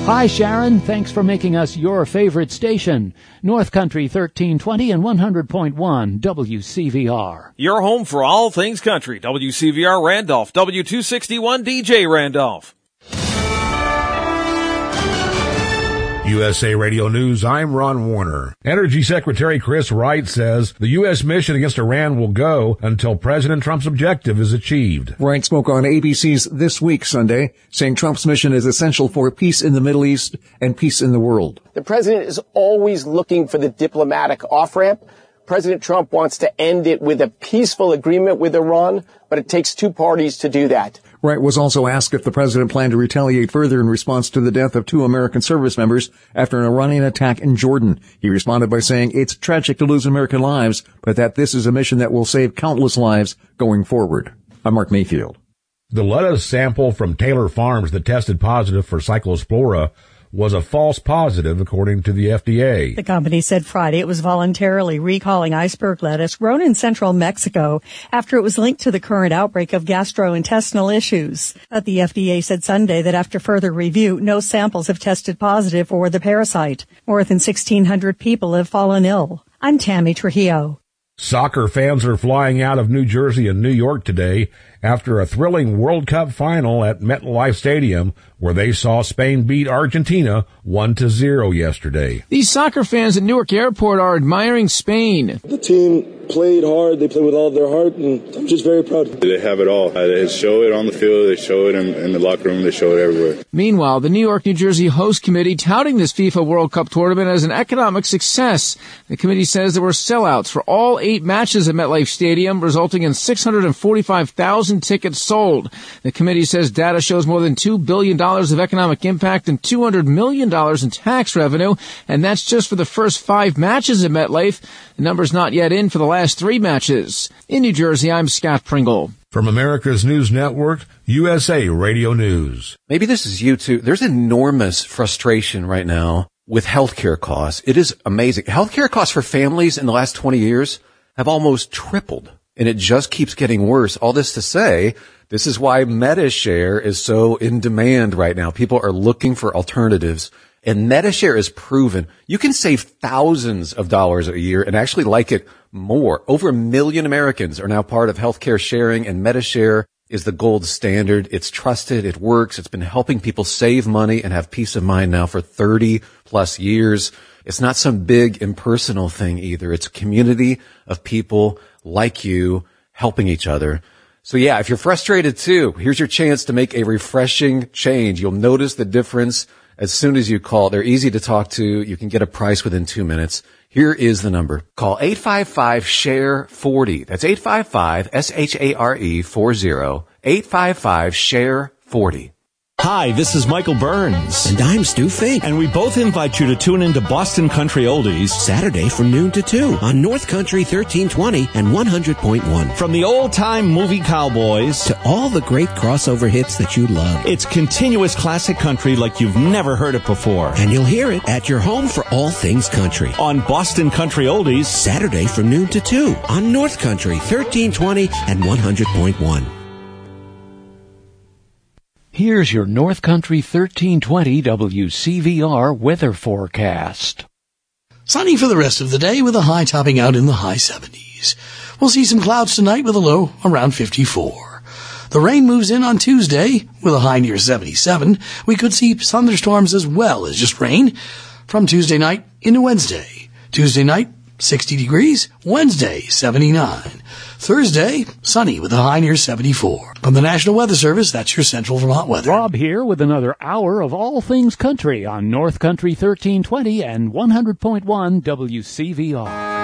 Hi, Sharon. Thanks for making us your favorite station. North Country 1320 and 100.1 WCVR. Your home for all things country. WCVR Randolph, W261 DJ Randolph. USA Radio News, I'm Ron Warner. Energy Secretary Chris Wright says the U.S. mission against Iran will go until President Trump's objective is achieved. Wright spoke on ABC's This Week Sunday, saying Trump's mission is essential for peace in the Middle East and peace in the world. The president is always looking for the diplomatic off-ramp. President Trump wants to end it with a peaceful agreement with Iran, but it takes two parties to do that. Wright was also asked if the president planned to retaliate further in response to the death of 2 American service members after an Iranian attack in Jordan. He responded by saying it's tragic to lose American lives, but that this is a mission that will save countless lives going forward. I'm Mark Mayfield. The lettuce sample from Taylor Farms that tested positive for Cyclospora was a false positive, according to the FDA. The company said Friday it was voluntarily recalling iceberg lettuce grown in central Mexico after it was linked to the current outbreak of gastrointestinal issues. But the FDA said Sunday that after further review, no samples have tested positive for the parasite. More than 1,600 people have fallen ill. I'm Tammy Trujillo. Soccer fans are flying out of New Jersey and New York today after a thrilling World Cup final at MetLife Stadium, where they saw Spain beat Argentina 1-0 yesterday. These soccer fans at Newark Airport are admiring Spain. The team played hard. They played with all their heart, and I'm just very proud. They have it all. They show it on the field. They show it in the locker room. They show it everywhere. Meanwhile, the New York, New Jersey host committee touting this FIFA World Cup tournament as an economic success. The committee says there were sellouts for all 8 matches at MetLife Stadium, resulting in 645,000 tickets sold. The committee says data shows more than $2 billion of economic impact and $200 million in tax revenue, and that's just for the first 5 matches at MetLife. The number's not yet in for the last 3 matches. In New Jersey, I'm Scott Pringle. From America's News Network, USA Radio News. Maybe this is you too. There's enormous frustration right now with healthcare costs. It is amazing. Healthcare costs for families in the last 20 years have almost tripled, and it just keeps getting worse. All this to say, this is why MediShare is so in demand right now. People are looking for alternatives, and MediShare is proven. You can save thousands of dollars a year and actually like it more. Over 1 million Americans are now part of healthcare sharing, and MediShare is the gold standard. It's trusted. It works. It's been helping people save money and have peace of mind now for 30 plus years. It's not some big impersonal thing either. It's a community of people like you helping each other. So yeah, if you're frustrated too, here's your chance to make a refreshing change. You'll notice the difference as soon as you call. They're easy to talk to. You can get a price within 2 minutes. Here is the number. Call 855-SHARE-40. That's 855-SHARE-40. 855-SHARE-40. Hi, this is Michael Burns. And I'm Stu Fink. And we both invite you to tune into Boston Country Oldies Saturday from noon to 2 on North Country 1320 and 100.1. From the old-time movie cowboys to all the great crossover hits that you love. It's continuous classic country like you've never heard it before. And you'll hear it at your home for all things country. On Boston Country Oldies Saturday from noon to 2 on North Country 1320 and 100.1. Here's your North Country 1320 WCVR weather forecast. Sunny for the rest of the day with a high topping out in the high 70s. We'll see some clouds tonight with a low around 54. The rain moves in on Tuesday with a high near 77. We could see thunderstorms as well as just rain from Tuesday night into Wednesday. Tuesday night, 60 degrees. Wednesday, 79. Thursday, sunny with a high near 74. From the National Weather Service, that's your Central Vermont weather. Rob here with another hour of all things country on North Country 1320 and 100.1 WCVR.